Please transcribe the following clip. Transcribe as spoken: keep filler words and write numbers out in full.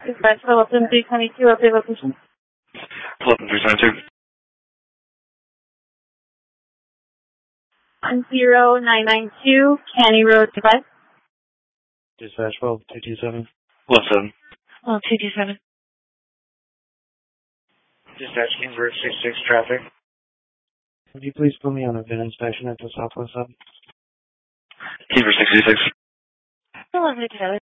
Dispatch for eleven three twenty-two, update location. eleven three twenty-two. zero nine nine two, Canny Road, West. Dispatch twelve two two seven. one seven. Oh, two two seven. Dispatch Kingsburg six six traffic. Would you please put me on a V I N inspection at the Southwest Hub? Kingsburg six six. Hello, Taylor.